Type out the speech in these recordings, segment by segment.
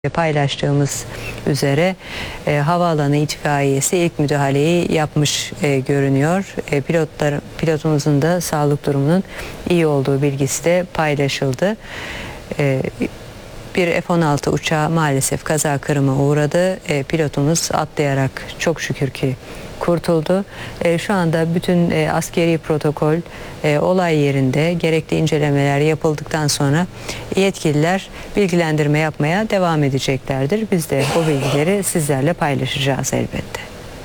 Paylaştığımız üzere havaalanı itfaiyesi ilk müdahaleyi yapmış görünüyor. Pilotumuzun da sağlık durumunun iyi olduğu bilgisi de paylaşıldı. Bir F-16 uçağı maalesef kaza kırıma uğradı. Pilotumuz atlayarak çok şükür ki kurtuldu. Şu anda bütün askeri protokol olay yerinde, gerekli incelemeler yapıldıktan sonra yetkililer bilgilendirme yapmaya devam edeceklerdir. Biz de o bilgileri sizlerle paylaşacağız elbette.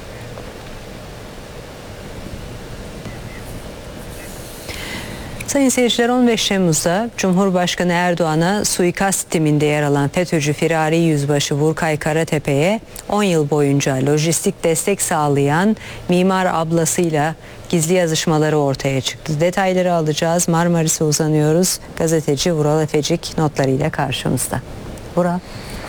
Sayın seyirciler, 15 Temmuz'da Cumhurbaşkanı Erdoğan'a suikast timinde yer alan FETÖ'cü firari yüzbaşı Burkay Karatepe'ye 10 yıl boyunca lojistik destek sağlayan mimar ablasıyla gizli yazışmaları ortaya çıktı. Detayları alacağız. Marmaris'e uzanıyoruz. Gazeteci Vural Efecik notlarıyla karşımızda. Vural.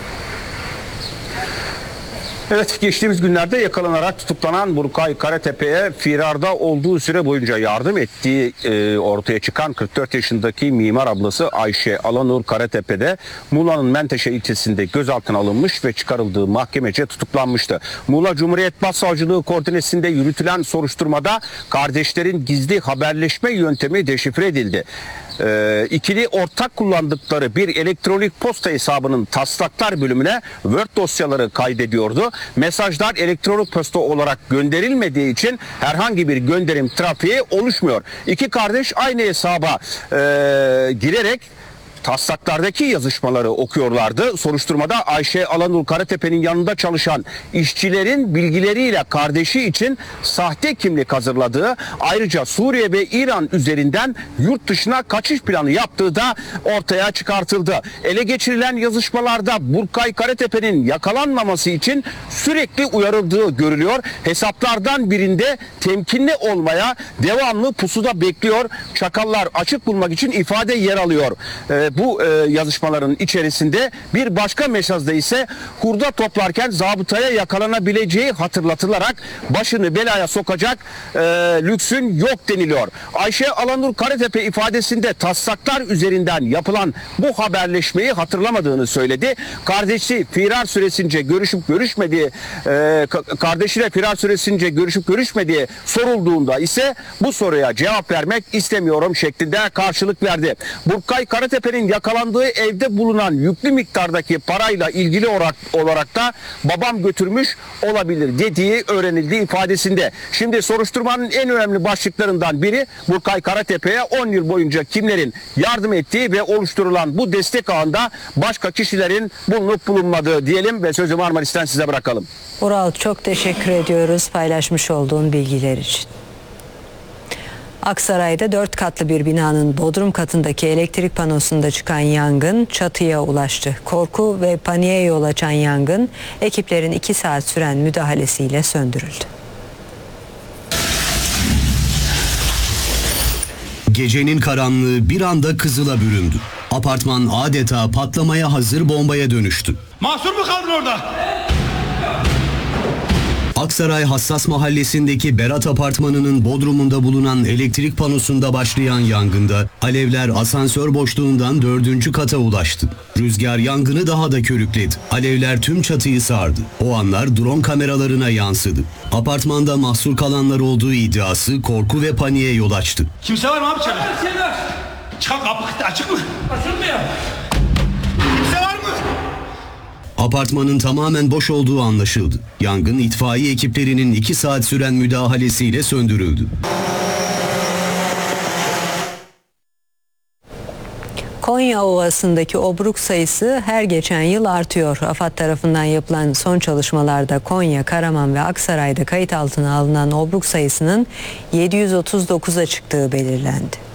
Evet, geçtiğimiz günlerde yakalanarak tutuklanan Burkay Karatepe'ye firarda olduğu süre boyunca yardım ettiği ortaya çıkan 44 yaşındaki mimar ablası Ayşe Alanur Karatepe'de Muğla'nın Menteşe ilçesinde gözaltına alınmış ve çıkarıldığı mahkemece tutuklanmıştı. Muğla Cumhuriyet Başsavcılığı koordinesinde yürütülen soruşturmada kardeşlerin gizli haberleşme yöntemi deşifre edildi. İkili ortak kullandıkları bir elektronik posta hesabının taslaklar bölümüne Word dosyaları kaydediyordu. Mesajlar elektronik posta olarak gönderilmediği için herhangi bir gönderim trafiği oluşmuyor. İki kardeş aynı hesaba girerek taslaklardaki yazışmaları okuyorlardı. Soruşturmada Ayşe Alanur Karatepe'nin yanında çalışan işçilerin bilgileriyle kardeşi için sahte kimlik hazırladığı, ayrıca Suriye ve İran üzerinden yurt dışına kaçış planı yaptığı da ortaya çıkartıldı. Ele geçirilen yazışmalarda Burkay Karatepe'nin yakalanmaması için sürekli uyarıldığı görülüyor. Hesaplardan birinde temkinli olmaya, devamlı pusuda bekliyor. Çakallar açık bulmak için ifade yer alıyor. Bu yazışmaların içerisinde bir başka mesajda ise hurda toplarken zabıtaya yakalanabileceği hatırlatılarak başını belaya sokacak lüksün yok deniliyor. Ayşe Alanur Karatepe ifadesinde taslaklar üzerinden yapılan bu haberleşmeyi hatırlamadığını söyledi. Kardeşi firar süresince kardeşiyle firar süresince görüşüp görüşmediği sorulduğunda ise bu soruya cevap vermek istemiyorum şeklinde karşılık verdi. Burkay Karatepe'nin yakalandığı evde bulunan yüklü miktardaki parayla ilgili olarak da babam götürmüş olabilir dediği öğrenildi ifadesinde. Şimdi soruşturmanın en önemli başlıklarından biri Burkay Karatepe'ye 10 yıl boyunca kimlerin yardım ettiği ve oluşturulan bu destek ağında başka kişilerin bulunup bulunmadığı diyelim ve sözü Marmaris'ten size bırakalım. Ural, çok teşekkür ediyoruz paylaşmış olduğun bilgiler için. Aksaray'da 4 katlı bir binanın bodrum katındaki elektrik panosunda çıkan yangın çatıya ulaştı. Korku ve paniğe yol açan yangın ekiplerin 2 saat süren müdahalesiyle söndürüldü. Gecenin karanlığı bir anda kızıla büründü. Apartman adeta patlamaya hazır bombaya dönüştü. Mahsur mu kaldın orada? Aksaray Hassas Mahallesi'ndeki Berat Apartmanı'nın bodrumunda bulunan elektrik panosunda başlayan yangında alevler asansör boşluğundan 4. kata ulaştı. Rüzgar yangını daha da körükledi. Alevler tüm çatıyı sardı. O anlar drone kameralarına yansıdı. Apartmanda mahsur kalanlar olduğu iddiası korku ve paniğe yol açtı. Kimse var mı abi içeride? Çıkan kapı açık mı? Açılmıyor. Kimse var mı? Apartmanın tamamen boş olduğu anlaşıldı. Yangın itfaiye ekiplerinin 2 saat süren müdahalesiyle söndürüldü. Konya Ovası'ndaki obruk sayısı her geçen yıl artıyor. AFAD tarafından yapılan son çalışmalarda Konya, Karaman ve Aksaray'da kayıt altına alınan obruk sayısının 739'a çıktığı belirlendi.